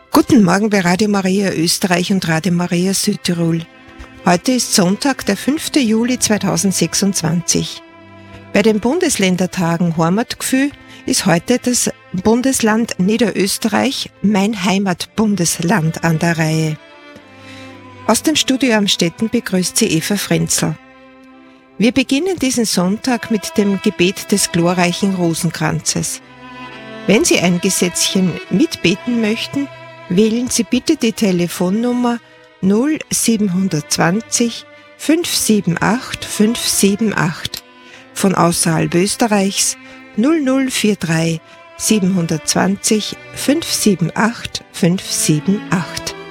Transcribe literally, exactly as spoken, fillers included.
Guten Morgen bei Radio Maria Österreich und Radio Maria Südtirol. Heute ist Sonntag, der fünfte Juli zweitausendsechsundzwanzig. Bei den Bundesländertagen Heimatgefühl ist heute das Bundesland Niederösterreich, mein Heimatbundesland, an der Reihe. Aus dem Studio Amstetten begrüßt sie Eva Frenzel. Wir beginnen diesen Sonntag mit dem Gebet des glorreichen Rosenkranzes. Wenn Sie ein Gesetzchen mitbeten möchten, wählen Sie bitte die Telefonnummer null sieben zwei null fünf sieben acht fünf sieben acht, von außerhalb Österreichs null null vier drei sieben zwei null fünf sieben acht fünf sieben acht.